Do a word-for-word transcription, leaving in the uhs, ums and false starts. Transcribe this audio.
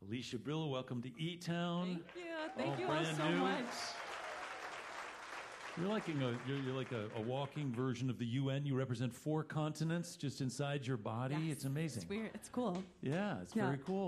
Alicia Brillo, welcome to E-Town. Thank you. Thank all you all brand so new. much. You're like a, you're, you're like a, a walking version of the U N. You represent four continents just inside your body. Yes. It's amazing. It's weird. It's cool. Yeah, it's Yeah. very cool.